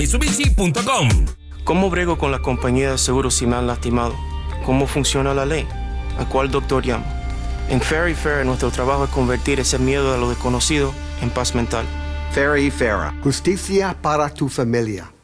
Mitsubishi.com. ¿Cómo brego con la compañía de seguros si me han lastimado? ¿Cómo funciona la ley? ¿A cuál doctor llamo? En Ferry Fair nuestro trabajo es convertir ese miedo a lo desconocido en paz mental. Ferry Fair. Justicia para tu familia.